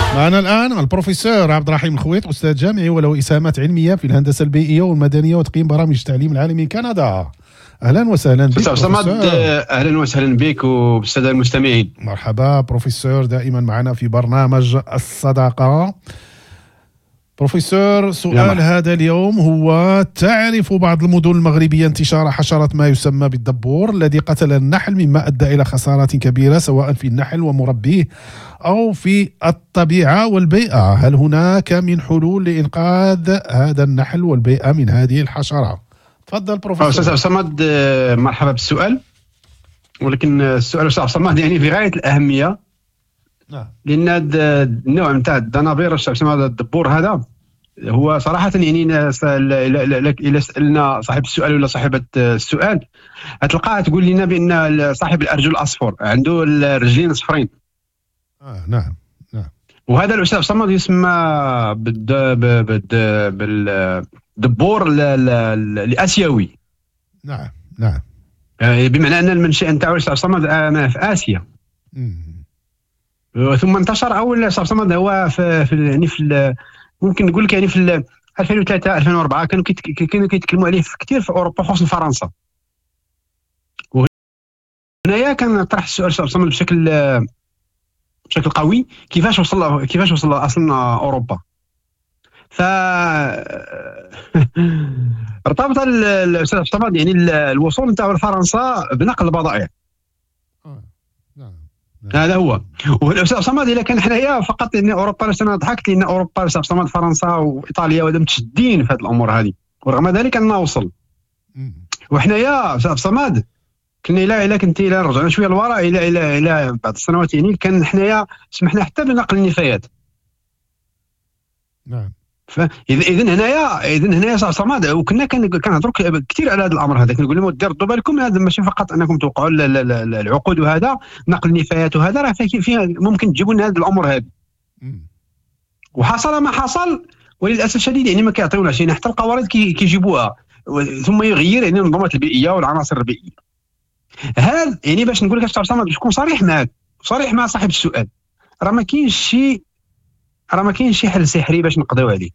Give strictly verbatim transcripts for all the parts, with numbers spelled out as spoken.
معنا الآن البروفيسور عبد الرحيم الخويط، أستاذ جامعي وله إسهامات علمية في الهندسة البيئية والمدنية وتقييم برامج التعليم العالي من كندا. أهلا وسهلا بك أستاذ صمد. أهلا وسهلا بك وبالسادة المستمعين. مرحبا بروفيسور، دائما معنا في برنامج الصداقة. بروفيسور، سؤال هذا اليوم هو: تعرف بعض المدن المغربية انتشار حشرة ما يسمى بالدبور الذي قتل النحل مما أدى إلى خسارات كبيرة سواء في النحل ومربيه أو في الطبيعة والبيئة؟ هل هناك من حلول لإنقاذ هذا النحل والبيئة من هذه الحشرة؟ تفضل بروفيسور. أستاذ صمد، مرحبا بالسؤال، ولكن السؤال أستاذ صمد يعني في غاية الأهمية. نعم. لأن هذا النوع نتاع الدنابير هذا الدبور هذا هو صراحة يعني إذا سألنا صاحب السؤال ولا صاحبة السؤال هتلقاها تقول لنا بأن صاحب الأرجل الأصفر عنده الرجلين أصفرين. آه نعم نعم. وهذا الأستاذ صمد يسمى بالدبور الآسيوي. نعم نعم. بمعنى أن المنشأ نتاعو الأستاذ صمد في آسيا. مم. ثم انتشر اول الأستاذ صمد هو في, في يعني في ممكن نقول لك يعني في ألفين وثلاثة ألفين وأربعة كانوا كانوا كيتكلموا عليه كثير في اوروبا خصوصا فرنسا. وهنايا كان طرح السؤال الأستاذ صمد بشكل بشكل قوي: كيفاش وصل كيفاش وصل اصلا اوروبا؟ ف ارتبط الأستاذ صمد يعني الوصول نتاعو لفرنسا بنقل البضائع. هذا هو. والأستاذ صمد إلا كان حنايا فقط لأن أوروبا، لاش أنا ضحكت لأن أوروبا الأستاذ صمد فرنسا وإيطاليا وهذا متشدين في هذه الأمور هذه، ورغم ذلك أننا وصل. وحنايا أستاذ صمد كنا إلا إلا كنت إلا رجعنا شوية للوراء إلى إلى إلى بعض السنوات يعني كان حنايا سمحنا حتى بنقل النفايات. نعم. فاذا اذا هنايا اذا هنايا صاحب صمد وكنا كنهضروا كثير على هذا الامر هذا، كنقول لهم ديروا بالكم، هذا ماشي فقط انكم توقعوا العقود وهذا نقل النفايات وهذا، راه فيها ممكن تجيبوا لنا هذه الامور هذه. وحصل ما حصل وللاسف الشديد يعني ما كيعطيوناش، يعني حتى القوارض كيجيبوها ثم يغير يعني المنظومات البيئيه والعناصر البيئيه. هذا يعني باش نقول لك صاحب صمد باش نكون صريح معك صريح مع صاحب السؤال، راه ما كاينش شي راه ما كاينش شي حل سحري باش نقضيو عليه.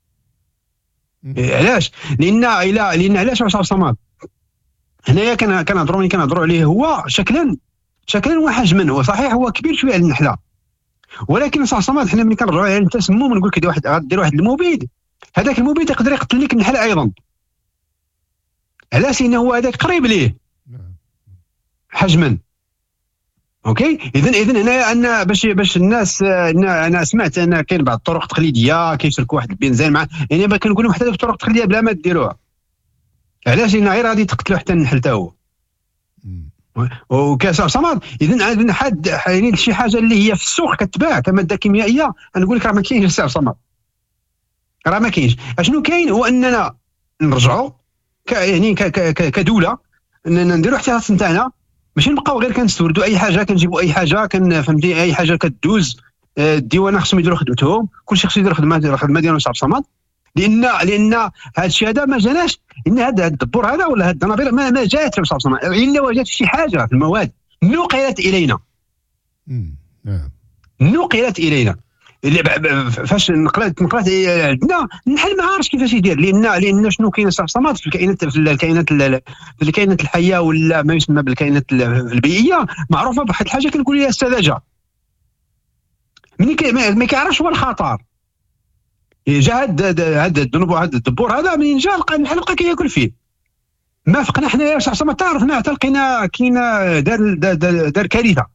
علاش؟ لان الى لان علاش صاحب صمد هنايا كان كنهضروا ملي كنهضروا عليه هو شكلا شكلا وحجما هو صحيح هو كبير شويه على النحله، ولكن صاحب صمد حنا ملي كنرجعوا على التسمم نقول لك واحد غدير واحد المبيد، هذاك المبيد يقدر يقتل لك النحله ايضا. علاش؟ لانه هو هذاك قريب ليه حجما. اوكي، اذا اذا هنا ان باش باش الناس انا سمعت ان كاين بعض الطرق التقليديه كيشركوا واحد البنزين مع يعني ما كنقول لهم حتى الطرق التقليديه بلا ما ديروها. علاش؟ لان غير غادي تقتلوا حتى النحل تا هو. وكاس صمد اذا عندنا حد يعني شي حاجه اللي هي في السوق كتباع كماده كيميائيه، نقول لك راه ما كاينش السعر صمد، راه ما كاينش. اشنو كاين هو اننا نرجعوا يعني كدوله اننا نديروا احتياطات نتاعنا، ماشي نبقاو غير كنستوردوا اي حاجه كنجيبوا اي حاجه كن فهمتي اي حاجه كدوز. الديوانه خصهم يديروا خدمتهم، كلشي خصو يدير خدمته الخدمه ديالو صاحب صمد، لان لان هذا الشيء هذا ما جاناش، ان هذا الدبور هذا ولا هذا الدنابير ما, ما جات صاحب صمد الا وجات شي حاجه في المواد نقلت الينا. نعم نقلت الينا فاش نقلت نقلت عندنا النحل ما عارفش كيفاش يدير، لان لان شنو كاين صاحب صمد في الكائنات في الكائنات في الكائنات الحيه ولا ما يسمى بالكائنات البيئيه معروفه بواحد الحاجه كنقول لها السذاجه. ملي ما كيعرفش هو الخطر جا هاد هاد الذنوب هاد الدبور هذا منين جا لقى النحل بقى كياكل فيه. ما فقنا حنايا صاحب صمد تعرفنا حتى لقينا كاينه دار دار, دار كارثه.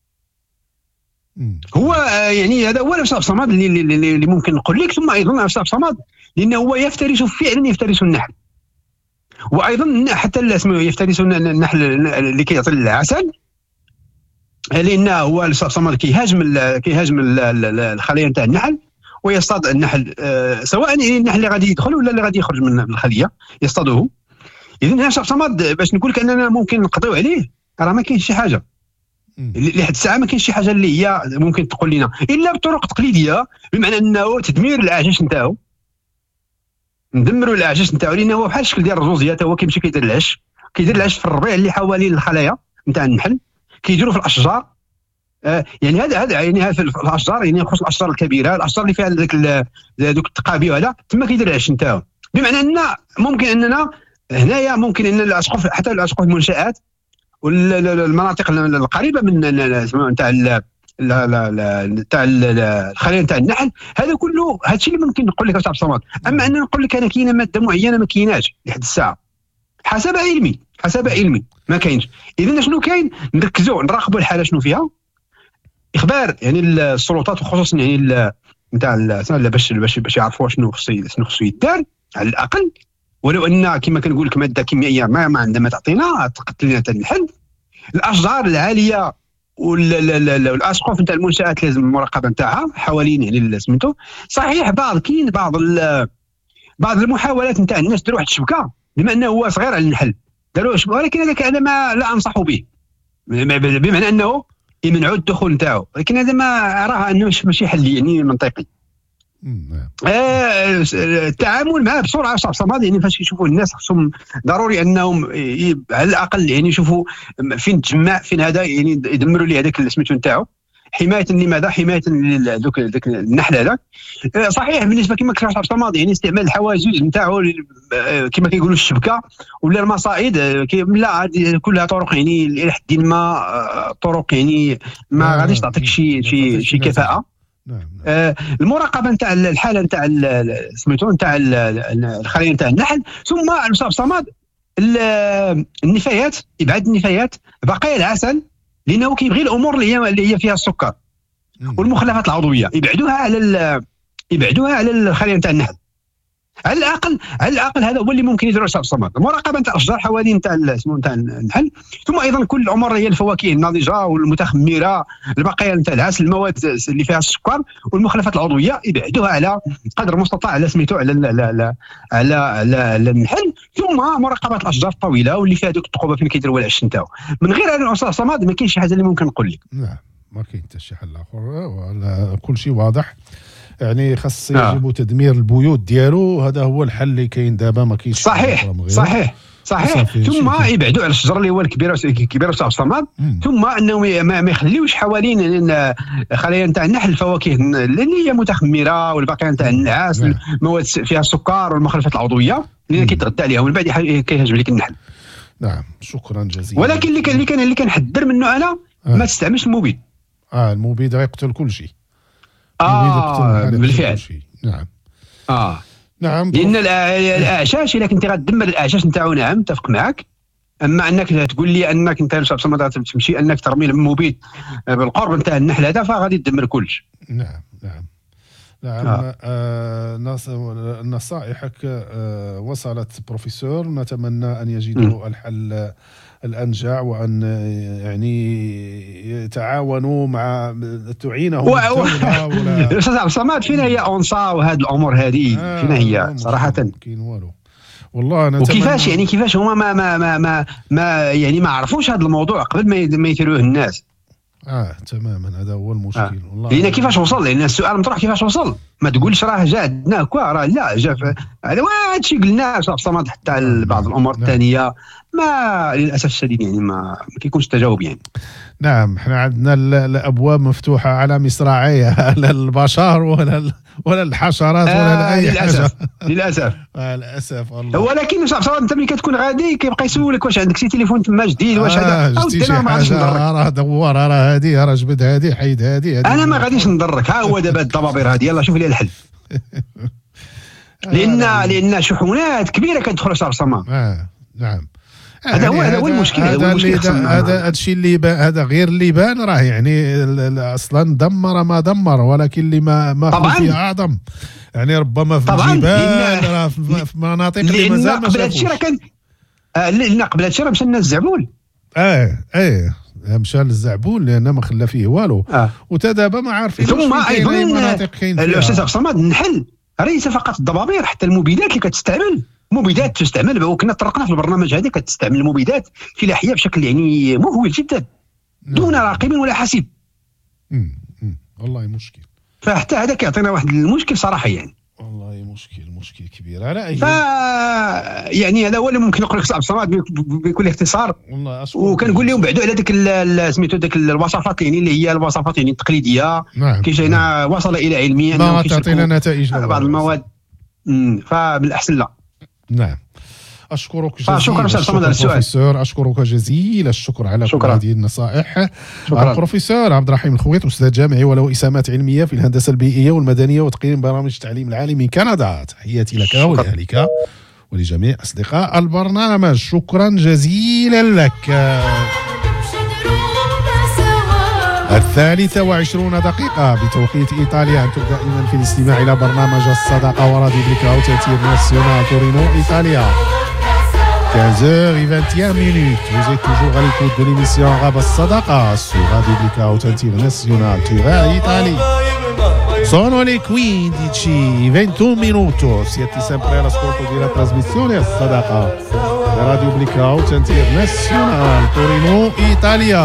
هو يعني هذا هو الأستاذ صمد اللي, اللي, اللي ممكن نقول لك. ثم ايضا الأستاذ صمد لانه هو يفترس فعلا يفترس النحل، وايضا حتى اسمه يفترس النحل اللي كيعطي العسل، لانه هو الأستاذ صمد كيهاجم كيهاجم الخلايا نتاع النحل ويصطاد النحل، سواء النحل اللي غادي يدخل ولا اللي غادي يخرج من الخليه يصطادوه. اذا الأستاذ صمد باش نقول لك اننا ممكن نقضيو عليه راه ما كاينش شي حاجه لحد الساعه، ما كاينش شي حاجه اللي هي ممكن تقول لنا الا بطرق تقليديه، بمعنى انه تدمير الاعشاش نتاعو، ندمروا الاعشاش نتاعو، لانه هو بحال الشكل ديال الرزوزيه هو كيمشي كيدير العش كيدير العش في الربيع اللي حوالين الخلايا نتاع النحل، كيديروا في الاشجار آه يعني هذا هذا يعني هذا في الاشجار، يعني يخص الاشجار الكبيره، الاشجار اللي فيها ذاك ذوك التقابي وهذا تما كيدير العش نتاعو. بمعنى ان ممكن اننا هنايا ممكن ان الاسقف حتى الاسقف المنشات والمناطق القريبه من نتاع لا لا لا تاع الخلايا نتاع النحل، هذا كله هذا الشيء اللي ممكن نقول لك استاذ صمد. اما ان نقول لك انا كاينه ماده معينه ما كايناش لحد الساعه حسب علمي حسب علمي ما كاينش. اذا شنو كاين؟ نركزوا نراقبوا الحاله شنو فيها، اخبار يعني السلطات وخصوصا يعني نتاع باش باش باش يعرفوا شنو خصو شنو خصو يدار على الاقل، ولو ان كما كنقول لك ماده كيميائيه ما ما عندها ما تعطينا تقتل لنا النحل. الاشجار العاليه والاسقف نتاع المنشات لازم المراقبه نتاعها حوالين يعني سميتو. صحيح بعض كاين بعض بعض المحاولات نتاع الناس داروا واحد الشبكه بما انه هو صغير على النحل داروا شبكه، ولكن هذاك انا ما لا انصح به، بمعنى انه يمنعوا الدخول نتاعو، ولكن هذا ما راه انه ماشي حل يعني منطقي. آه التعامل معه بسرعه صعب صمد، يعني فاش يشوفوا الناس خصهم ضروري انهم على الاقل يعني يشوفوا فين تجمع فين هذا، يعني يدمروا لي هذاك سميتو نتاعو حمايه لماذا؟ حمايه لذوك ذاك النحل هذاك. آه صحيح بالنسبه كما كان صعب صمد يعني استعمال الحواجز نتاعو كما كيقولوا الشبكه ولا المصائد لا هذه كلها طرق يعني الى حد ما طرق يعني ما غاديش تعطيك شي شي شي كفاءه. نعم. آه المراقبه نتاع الحاله نتاع سميتو نتاع الخلايا نتاع النحل، ثم الاستاذ صمد النفايات، ابعاد النفايات، بقايا العسل، لانه كيبغي الامور اللي هي اللي هي فيها السكر والمخلفات العضويه يبعدوها على يبعدوها على الخلايا نتاع النحل. على الاقل على الاقل هذا هو اللي ممكن يديروا الاستاذ صمد، المراقبه نتاع الاشجار حوالين نتاع اسمه نتاع النحل، ثم ايضا كل الامور هي الفواكه الناضجه والمتخمره، البقايا نتاع العسل، المواد اللي فيها السكر والمخلفات العضويه يبعدوها على قدر المستطاع على سميتو على على على على, على النحل، ثم مراقبه الاشجار الطويله واللي فيها دوك التقوبه فين كيديروا العش نتاعو. من غير هذا الاستاذ صمد ما كاينش شي حاجه اللي ممكن نقول لك. نعم ما كاين حتى شي حل اخر ولا كل شيء واضح، يعني خاص يجيبوا تدمير البيوت ديالو، هذا هو الحل اللي كاين دابا ما كاينش. صحيح صحيح صحيح ثم يبعدوا على الشجر اللي هو الكبير الكبير تاع الصمد، ثم انه ما يخليوش حوالين خلايا نتاع النحل الفواكه اللي هي متخمره والبقايا نتاع النعاس، المواد فيها السكر والمخلفات العضويه اللي كيتغذى عليها ومن بعد كيهاجم لك النحل. نعم شكرا جزيلا. ولكن اللي كان اللي كان اللي كنحذر منه انا آه. ما تستعملش المبيد. اه المبيد غيقتل كل شيء. اه بالفعل. نعم اه نعم لان الاعشاش الا كنت غتدمر الاعشاش نتاعو نعم متفق معك، اما انك تقول لي انك انت صمد تمشي انك ترمي المبيد بالقرب نتاع النحل هذا فغادي تدمر كلش. نعم نعم نعم آه. آه نصائحك آه وصلت بروفيسور، نتمنى ان يجدوا م. الحل الأنجع وأن يعني يتعاونوا مع تعينهم و... الدولة ولا الأستاذ عبد الصمد فينا هي أونصا وهذه الأمور هذه آه فينا هي صراحة كاين والو والله. أنا وكيفاش يعني كيفاش هما ما ما ما ما, ما يعني ما عرفوش هذا الموضوع قبل ما ما يثيروه الناس. اه تماما هذا هو المشكل. آه. والله لان كيفاش وصل، لان السؤال مطروح كيفاش وصل، ما تقولش راه جا عندنا هكا راه لا جا هذا هذا الشيء قلناه صاف صمد حتى آه. بعض الامور آه. الثانيه ما للاسف الشديد يعني ما, ما كيكونش تجاوب يعني. نعم احنا عندنا الابواب مفتوحه على مصراعيها لا البشر ولا ولا الحشرات ولا آه اي للاسف للاسف آه للاسف الله. ولكن صعب صعب انت ملي كتكون غادي كيبقى يسولك واش عندك شي تليفون تما جديد واش هذا او انا ما غاديش نضرك راه دور راه هادي راه جبد هادي حيد هادي انا ما غاديش نضرك. ها هو دابا الضبابير هادي يلاه شوف لي الحل. لان لان شحونات كبيره كتدخل صعب صمام. اه نعم هذا هو هذا هو المشكل. هذا هذا الشيء اللي هذا غير اللي بان راه يعني اصلا دمر ما دمر، ولكن اللي ما ما فيه اعظم يعني ربما في الجبال راه في مناطق اللي مازال ما قبل هذا الشيء راه كان لان قبل هذا الشيء راه مشى الزعبول. اه اه مشى للزعبول لان ما خلى فيه والو. آه. وتا دابا ما عارفين ثم ايضا الاستاذ عبد الصمد النحل ليس فقط الضبابير، حتى المبيدات اللي كتستعمل مبيدات تستعمل، وكنا طرقنا في البرنامج هذا كتستعمل المبيدات فلاحيه بشكل يعني مهول جدا دون راقب ولا حاسب. امم والله مشكل. فحتى هذا كيعطينا واحد المشكل صراحه يعني. والله مشكل. مشكل مشكل كبير على اي. ف يعني هذا هو اللي ممكن نقول لك صعب الصمد بكل اختصار. وكنقول لهم بعدوا على ديك سميتو ديك الوصفات يعني اللي هي الوصفات يعني التقليديه. نعم. كيجينا وصل الى علميا ما تعطينا نتائج بعض المواد. فبالاحسن لا. نعم. أشكرك جزيلا. شكرا شكرا على السؤال. بروفيسور أشكرك جزيل الشكر على كل هذه النصائح. شكرا. البروفيسور عبد الرحيم الخويط أستاذ جامعي وله إسهامات علمية في الهندسة البيئية والمدنية وتقييم برامج التعليم العالي من كندا. تحياتي لك ولأهلك ولجميع أصدقاء البرنامج. شكرا جزيلا لك. الثالثة وعشرون دقيقة بتوقيت إيطاليا. أنتم دائما في الاستماع إلى برنامج الصداقة وراديو بليكاو تأثير ناسيونال تورينو إيطاليا. quinze heures vingt et une minutes. Vous êtes toujours à l'écoute de l'émission Rabat Sadaqa sur Radio Blackout International Tirare Italia. Sono le quindici e ventuno minuti. Siete sempre all'ascolto della trasmissione Sadaqa da Radio Blackout International Torino Italia.